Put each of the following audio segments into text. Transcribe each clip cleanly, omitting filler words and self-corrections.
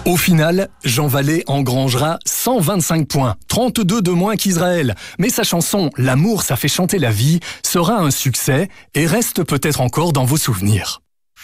Au final, Jean Vallée engrangera 125 points, 32 de moins qu'Israël. Mais sa chanson « L'amour, ça fait chanter la vie » sera un succès et reste peut-être encore dans vos souvenirs.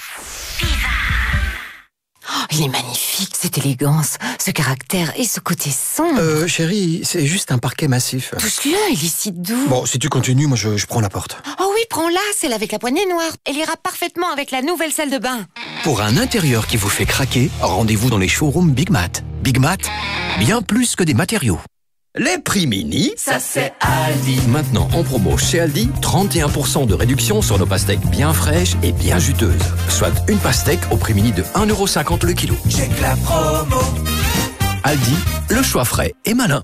Oh, il est magnifique, cette élégance, ce caractère et ce côté sombre. Chérie, c'est juste un parquet massif. Touche-le, il est si doux. Bon, si tu continues, moi je prends la porte. Oh oui, prends-la, celle avec la poignée noire. Elle ira parfaitement avec la nouvelle salle de bain. Pour un intérieur qui vous fait craquer, rendez-vous dans les showrooms Big Mat. Big Mat, bien plus que des matériaux. Les prix mini, Ça c'est Aldi. Maintenant en promo chez Aldi, 31% de réduction sur nos pastèques bien fraîches et bien juteuses. Soit une pastèque au prix mini de 1,50 € le kilo. check la promo. Aldi, le choix frais et malin.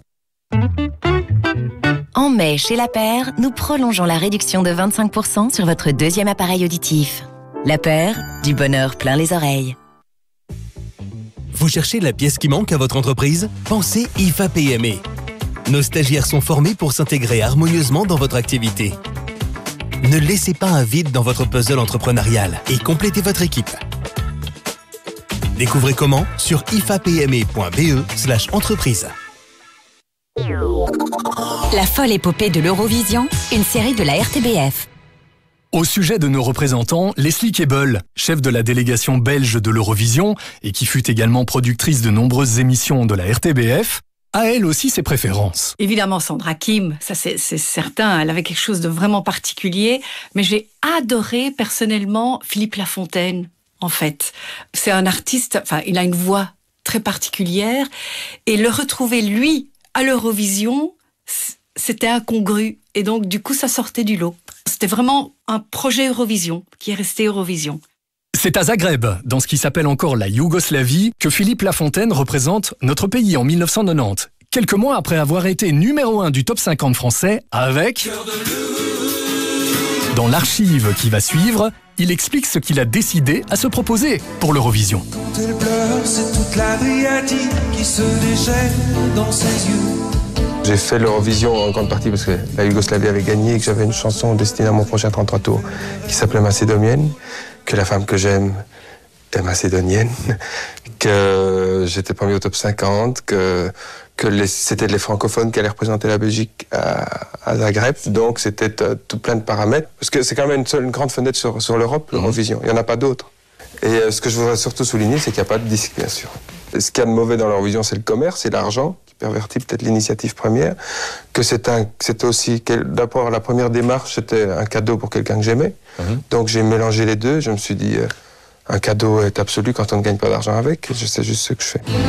En mai, chez La Paire, nous prolongeons la réduction de 25% sur votre deuxième appareil auditif. La Paire, du bonheur plein les oreilles. Vous cherchez la pièce qui manque à votre entreprise? Pensez IFA PME. Nos stagiaires sont formés pour s'intégrer harmonieusement dans votre activité. Ne laissez pas un vide dans votre puzzle entrepreneurial et complétez votre équipe. Découvrez comment sur ifapme.be/entreprise. La folle épopée de l'Eurovision, une série de la RTBF. Au sujet de nos représentants, Leslie Keble, chef de la délégation belge de l'Eurovision et qui fut également productrice de nombreuses émissions de la RTBF, a elle aussi ses préférences. Évidemment, Sandra Kim, ça c'est certain, elle avait quelque chose de vraiment particulier, mais j'ai adoré personnellement Philippe Lafontaine, en fait. C'est un artiste, enfin, il a une voix très particulière, et le retrouver, lui, à l'Eurovision, c'était incongru, et donc du coup, ça sortait du lot. C'était vraiment un projet Eurovision, qui est resté Eurovision. C'est à Zagreb, dans ce qui s'appelle encore la Yougoslavie, que Philippe Lafontaine représente notre pays en 1990. Quelques mois après avoir été numéro 1 du top 50 français avec... Dans l'archive qui va suivre, il explique ce qu'il a décidé à se proposer pour l'Eurovision. Quand elle pleure, c'est toute l'Adriatique qui se déchaîne dans ses yeux. J'ai fait l'Eurovision en grande partie parce que la Yougoslavie avait gagné et que j'avais une chanson destinée à mon prochain 33 tours qui s'appelait Macédonienne, que la femme que j'aime est macédonienne, que j'étais pas mis au top 50, que c'était les francophones qui allaient représenter la Belgique à Zagreb. Donc c'était tout plein de paramètres. Parce que c'est quand même une grande fenêtre sur l'Europe, l'Eurovision. Il n'y en a pas d'autres. Et ce que je voudrais surtout souligner, c'est qu'il n'y a pas de disque, bien sûr. Ce qu'il y a de mauvais dans l'Eurovision, c'est le commerce, c'est l'argent, qui pervertit peut-être l'initiative première. Que c'était aussi, d'abord, la première démarche, c'était un cadeau pour quelqu'un que j'aimais. Donc j'ai mélangé les deux. Je me suis dit, un cadeau est absolu quand on ne gagne pas d'argent avec. C'est juste ce que je fais.